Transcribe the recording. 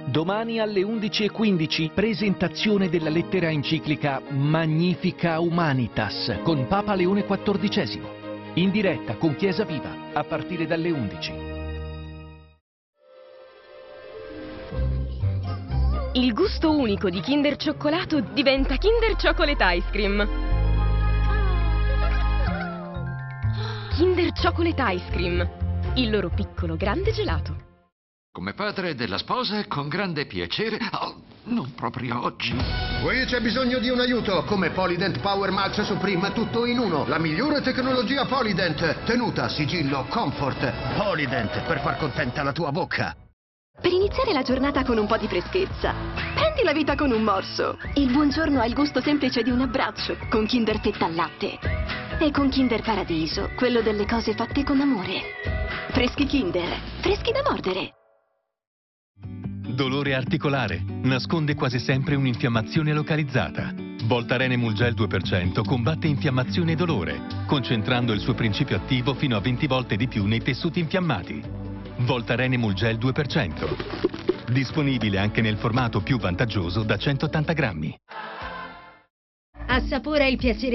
Domani alle 11:15, presentazione della lettera enciclica Magnifica Humanitas con Papa Leone XIV. In diretta con Chiesa Viva, a partire dalle 11. Il gusto unico di Kinder Cioccolato diventa Kinder Chocolate Ice Cream. Kinder Chocolate Ice Cream, il loro piccolo grande gelato. Come padre della sposa, con grande piacere... Oh, non proprio oggi. Qui c'è bisogno di un aiuto. Come Polydent Power Max Supreme, tutto in uno. La migliore tecnologia Polydent. Tenuta, sigillo, comfort. Polydent, per far contenta la tua bocca. Per iniziare la giornata con un po' di freschezza, prendi la vita con un morso. Il buongiorno ha il gusto semplice di un abbraccio, con Kinder Fetta al latte. E con Kinder Paradiso, quello delle cose fatte con amore. Freschi Kinder, freschi da mordere. Dolore articolare. Nasconde quasi sempre un'infiammazione localizzata. Voltaren Emulgel 2% combatte infiammazione e dolore, concentrando il suo principio attivo fino a 20 volte di più nei tessuti infiammati. Voltaren Emulgel 2%. Disponibile anche nel formato più vantaggioso da 180 grammi. Assapora il piacere